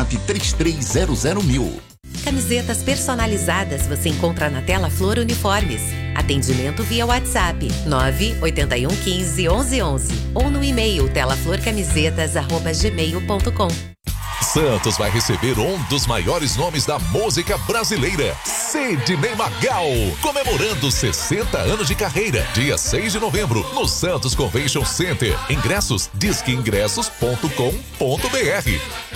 WhatsApp 3300 Camisetas personalizadas você encontra na Tela Flor Uniformes. Atendimento via WhatsApp 981 15 1111 ou no e-mail telaflorcamisetas@gmail.com. Santos vai receber um dos maiores nomes da música brasileira, Sidney Magal, comemorando 60 anos de carreira, dia 6 de novembro, no Santos Convention Center. Ingressos, disqueingressos.com.br.